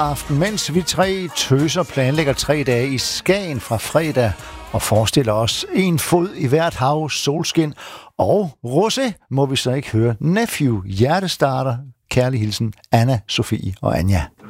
aften, mens vi 3 tøser planlægger 3 dage i Skagen fra fredag og forestiller os en fod i hvert hav, solskin og rosé, må vi så ikke høre Nephew, hjertestarter, kærlig hilsen, Anna, Sofie og Anja.